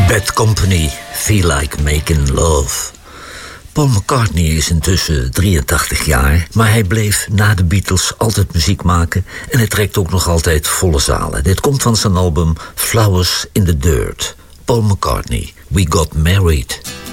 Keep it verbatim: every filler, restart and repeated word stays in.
Bad Company, Feel Like Making Love. Paul McCartney is intussen drieëntachtig jaar... maar hij bleef na de Beatles altijd muziek maken... en hij trekt ook nog altijd volle zalen. Dit komt van zijn album Flowers in the Dirt. Paul McCartney, We Got Married.